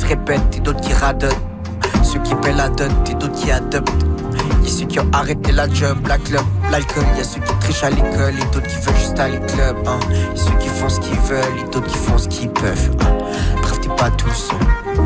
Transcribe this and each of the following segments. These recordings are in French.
se répètent et d'autres qui radonnent. Ceux qui paient la dot et d'autres qui adoptent. Y'a ceux qui ont arrêté la job, la club, l'alcool. Y'a ceux qui trichent à l'école et d'autres qui veulent juste aller club. Y'a ceux qui font ce qu'ils veulent et d'autres qui font ce qu'ils peuvent. Bref, t'es pas tout seul.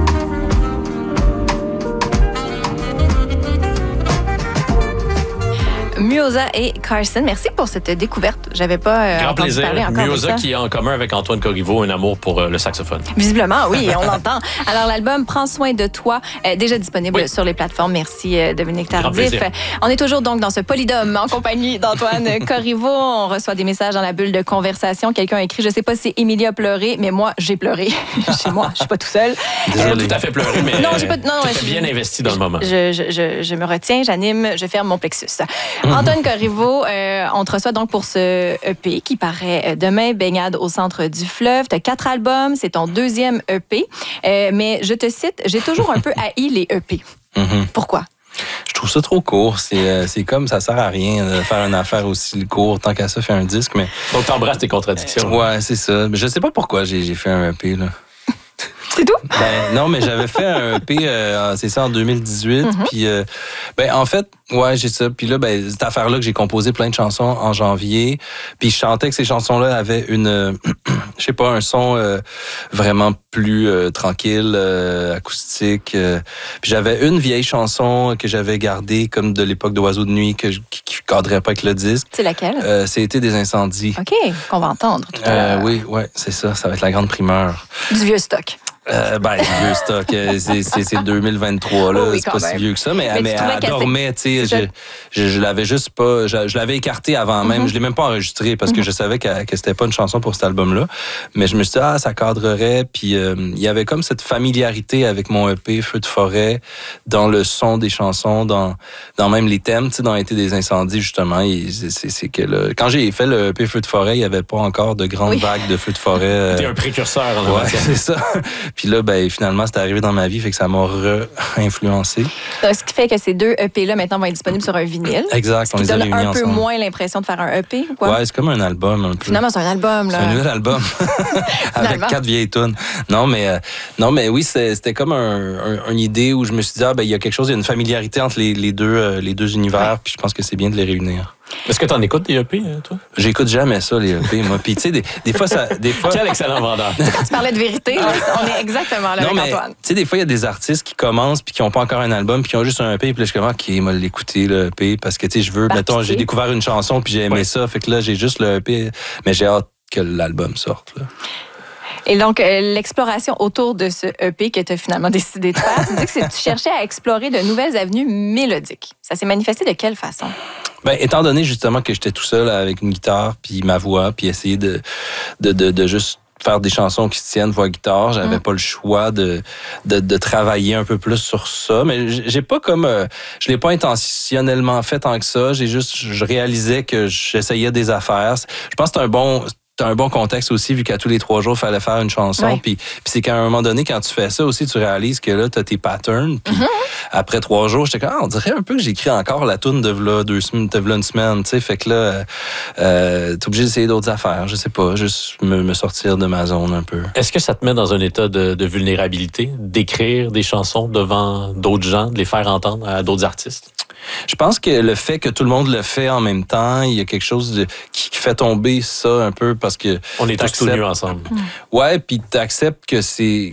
Muoza et Carson, merci pour cette découverte. J'avais pas grand entendu plaisir. parler encore Muoza de ça. qui a en commun avec Antoine Corriveau un amour pour le saxophone. Visiblement, oui, on l'entend. Alors, l'album Prends soin de toi, déjà disponible sur les plateformes. Merci, Dominique Tardif. On est toujours donc dans ce polydome en compagnie d'Antoine Corriveau. On reçoit des messages dans la bulle de conversation. Quelqu'un a écrit, je sais pas si Émilie a pleuré, mais moi, j'ai pleuré. Chez moi, je suis pas tout seul. Désolé. Tout à fait pleuré, mais non, j'ai pas, non, tu bien investi dans le moment. Je me retiens, j'anime, je ferme mon plexus. Antoine Corriveau, on te reçoit donc pour ce EP qui paraît demain, Baignade au centre du fleuve. Tu as 4 albums, c'est ton 2e EP. Mais je te cite, j'ai toujours un peu haï les EP. Pourquoi? Je trouve ça trop court. C'est comme ça sert à rien de faire une affaire aussi courte, tant qu'à ça faire un disque. Mais... Donc, t'embrasses tes contradictions. Ouais, c'est ça. Je sais pas pourquoi j'ai fait un EP, là. C'est tout? Non, mais j'avais fait un EP, c'est ça, en 2018. Puis, en fait, ouais, j'ai ça. Puis là, cette affaire-là que j'ai composé plein de chansons en janvier. Puis je chantais que ces chansons-là avaient une, je sais pas, un son vraiment plus tranquille, acoustique. Puis j'avais une vieille chanson que j'avais gardée comme de l'époque d'Oiseaux de nuit qui cadrait pas avec le disque. C'est laquelle? C'était des incendies. OK, qu'on va entendre tout à l'heure. Oui, c'est ça. Ça va être la grande primeur. Du vieux stock. Vieux stock, c'est 2023, là. Oui, c'est pas si vieux que ça, mais elle dormait, tu sais. Je l'avais juste pas. Je l'avais écarté avant même. Je l'ai même pas enregistré parce que je savais que c'était pas une chanson pour cet album-là. Mais je me suis dit, ça cadrerait. Puis il y avait comme cette familiarité avec mon EP, Feu de forêt, dans le son des chansons, dans même les thèmes, tu sais, dans Été des incendies, justement. C'est que là, quand j'ai fait le EP Feu de forêt, il y avait pas encore de grandes vagues de feux de forêt. T'es un précurseur, en ouais, c'est ça. Puis là, finalement, c'est arrivé dans ma vie, fait que ça m'a influencé. Ce qui fait que ces 2 EP-là, maintenant, vont être disponibles sur un vinyle. Exact, on les a réunis ensemble. Un peu moins l'impression de faire un EP, ou quoi? Ouais, c'est comme un album, un peu. Finalement, c'est un album, là. C'est un nouvel album. Avec 4 vieilles tunes. Non, mais oui, c'était comme une idée où je me suis dit, il y a quelque chose, il y a une familiarité entre les deux univers, puis je pense que c'est bien de les réunir. Est-ce que tu en écoutes des EP, toi? J'écoute jamais ça, les EP, moi. Puis, tu sais, des fois, ça. Quel excellent vendeur. Quand tu parlais de vérité, là, on est exactement là avec Antoine. Tu sais, des fois, il y a des artistes qui commencent puis qui n'ont pas encore un album puis qui ont juste un EP. Puis là, je suis comme, OK, moi, l'écouter, le EP, parce que, tu sais, je veux, mettons, j'ai découvert une chanson puis j'ai aimé ça. Fait que là, j'ai juste le EP, mais j'ai hâte que l'album sorte, là. Et donc, l'exploration autour de ce EP que tu as finalement décidé de faire, tu dis que tu cherchais à explorer de nouvelles avenues mélodiques. Ça s'est manifesté de quelle façon? Étant donné justement que j'étais tout seul avec une guitare puis ma voix, puis essayer de juste faire des chansons qui se tiennent voix-guitare, j'avais pas le choix de travailler un peu plus sur ça, mais j'ai pas comme je l'ai pas intentionnellement fait tant que ça, je réalisais que j'essayais des affaires. Je pense que c'est un bon contexte aussi, vu qu'à tous les 3 jours, il fallait faire une chanson. Puis c'est qu'à un moment donné, quand tu fais ça aussi, tu réalises que là, tu as tes patterns. Puis après 3 jours, j'étais comme, on dirait un peu que j'écris encore la toune de v'là 2 semaines, de v'là une semaine. Tu sais, fait que là, t'es obligé d'essayer d'autres affaires. Je sais pas, juste me sortir de ma zone un peu. Est-ce que ça te met dans un état de vulnérabilité, d'écrire des chansons devant d'autres gens, de les faire entendre à d'autres artistes? Je pense que le fait que tout le monde le fait en même temps, il y a quelque chose qui fait tomber ça un peu parce que... On est tous tout nus ensemble. Ouais, puis t'acceptes que c'est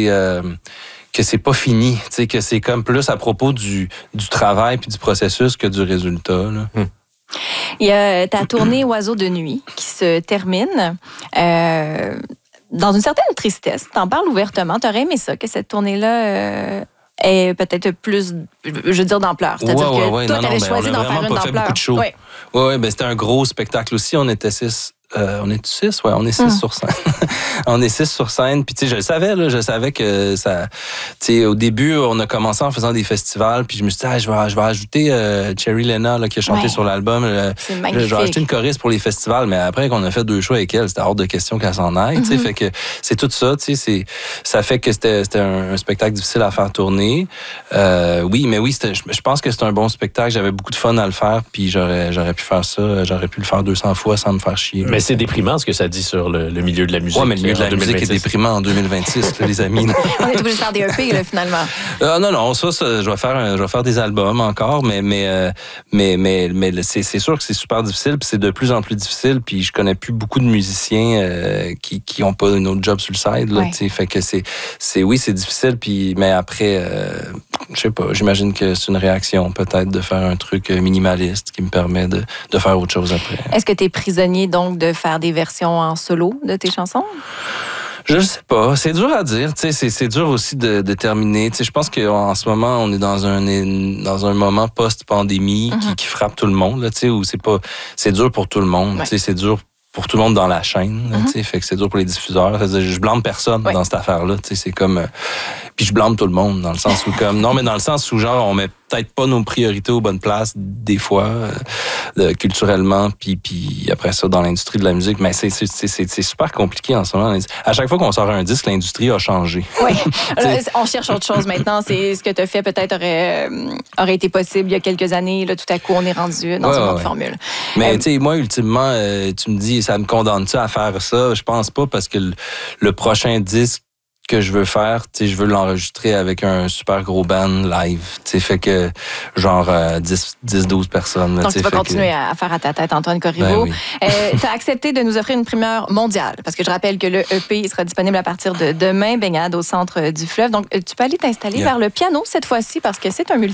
pas fini, tu sais, que c'est comme plus à propos du travail puis du processus que du résultat, là. Il y a ta tournée Oiseaux de nuit qui se termine. Dans une certaine tristesse, t'en parles ouvertement. T'aurais aimé ça, que cette tournée-là... est peut-être plus, je veux dire, d'ampleur. C'est-à-dire que toi, tu avais choisi d'en faire une d'ampleur. Oui, c'était un gros spectacle aussi. On était 6. On est 6? Ouais, on est 6 sur scène. On est 6 sur scène. Puis, tu sais, je le savais que ça... Tu sais, au début, on a commencé en faisant des festivals. Puis, je me suis dit, je vais ajouter Cherry Lena, là, qui a chanté sur l'album. C'est magnifique. Je vais ajouter une choriste pour les festivals. Mais après qu'on a fait 2 shows avec elle, c'était hors de question qu'elle s'en aille. Tu sais, fait que c'est tout ça. Tu sais, ça fait que c'était un spectacle difficile à faire tourner. Oui, je pense que c'est un bon spectacle. J'avais beaucoup de fun à le faire. Puis, j'aurais pu faire ça. J'aurais pu le faire 200 fois sans me faire chier. Mais c'est déprimant ce que ça dit sur le milieu de la musique. Oui, mais le milieu de la musique est déprimant en 2026, là, les amis. On est obligé de faire des EP, là, finalement. Non, ça, je vais faire des albums encore, mais c'est sûr que c'est super difficile, puis c'est de plus en plus difficile, puis je connais plus beaucoup de musiciens qui ont pas une autre job sur le side, là, tu sais, fait que c'est difficile, puis mais après, je sais pas, j'imagine que c'est une réaction peut-être de faire un truc minimaliste qui me permet de faire autre chose après. Est-ce que tu es prisonnier donc de faire des versions en solo de tes chansons? Je sais pas, c'est dur à dire, tu sais, c'est dur aussi de déterminer. Tu sais, je pense qu'en ce moment on est dans un moment post-pandémie qui frappe tout le monde, là, tu sais, où c'est dur pour tout le monde, tu sais, c'est dur pour tout le monde dans la chaîne, tu sais, fait que c'est dur pour les diffuseurs. Je blâme personne dans cette affaire-là, tu sais, c'est comme puis je blâme tout le monde dans le sens où dans le sens où genre on met peut-être pas nos priorités aux bonnes places des fois culturellement puis après ça dans l'industrie de la musique, mais c'est super compliqué en ce moment. À chaque fois qu'on sort un disque, l'industrie a changé. Oui. On cherche autre chose maintenant, c'est ce que tu as fait peut-être aurait été possible il y a quelques années, là tout à coup on est rendu dans une autre formule. Mais tu sais moi ultimement tu me dis ça me condamne-tu à faire ça? Je pense pas parce que le prochain disque que je veux faire, tu sais, je veux l'enregistrer avec un super gros band live, tu sais, fait que genre 10-12 personnes. Donc tu vas continuer à faire à ta tête, Antoine Corriveau. Ben oui. Tu as accepté de nous offrir une primeur mondiale, parce que je rappelle que le EP sera disponible à partir de demain, Baignade au centre du fleuve. Donc tu peux aller t'installer vers le piano cette fois-ci, parce que c'est un